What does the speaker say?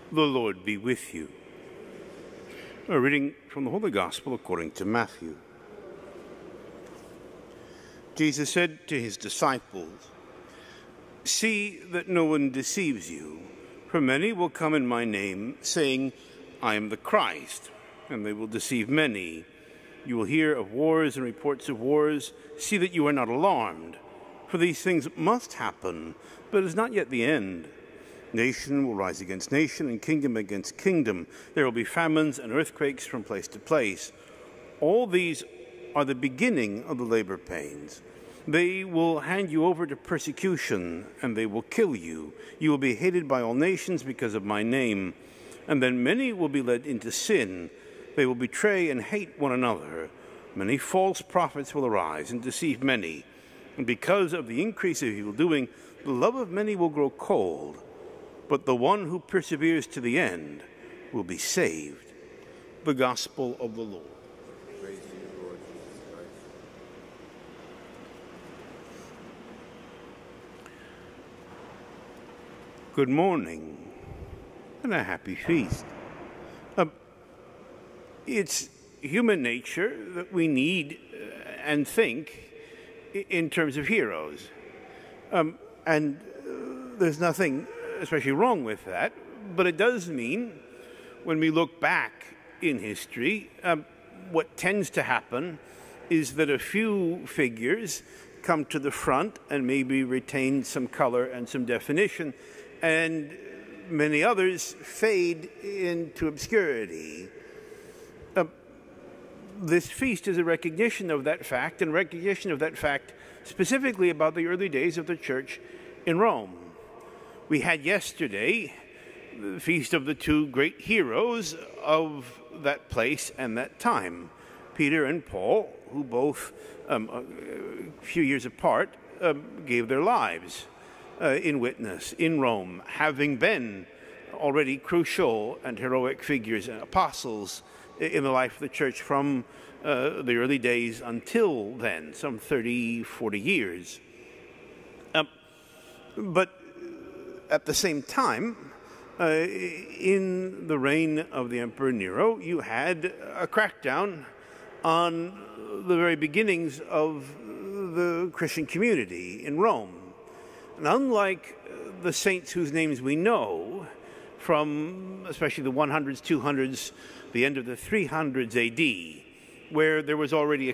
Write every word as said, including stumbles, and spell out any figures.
The Lord be with you. A reading from the Holy Gospel according to Matthew. Jesus said to his disciples, "See that no one deceives you, for many will come in my name, saying, 'I am the Christ,' and they will deceive many. You will hear of wars and reports of wars. See that you are not alarmed, for these things must happen, but it is not yet the end. Nation will rise against nation and kingdom against kingdom. There will be famines and earthquakes from place to place. All these are the beginning of the labor pains. They will hand you over to persecution, and they will kill you. You will be hated by all nations because of my name. And then many will be led into sin. They will betray and hate one another. Many false prophets will arise and deceive many. And because of the increase of evil doing, the love of many will grow cold. But the one who perseveres to the end will be saved." The Gospel of the Lord. Praise to you, Lord Jesus Christ. Good morning and a happy feast. Um, it's human nature that we need uh, and think in terms of heroes. Um, and uh, there's nothing especially wrong with that, but it does mean when we look back in history, um, what tends to happen is that a few figures come to the front and maybe retain some color and some definition, and many others fade into obscurity. Uh, this feast is a recognition of that fact, and recognition of that fact specifically about the early days of the church in Rome. We had yesterday the feast of the two great heroes of that place and that time, Peter and Paul, who both, um, a few years apart, um, gave their lives uh, in witness in Rome, having been already crucial and heroic figures and apostles in the life of the church from uh, the early days until then, some thirty, forty years. Um, but at the same time, uh, in the reign of the Emperor Nero, you had a crackdown on the very beginnings of the Christian community in Rome. And unlike the saints whose names we know from especially the hundreds, two hundreds, the end of the three hundreds A D, where there was already a